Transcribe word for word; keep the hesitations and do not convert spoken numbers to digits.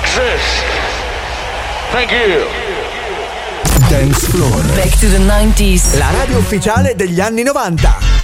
exist. Thank you. Dance Floor. Back to the nineties. La radio ufficiale degli anni novanta.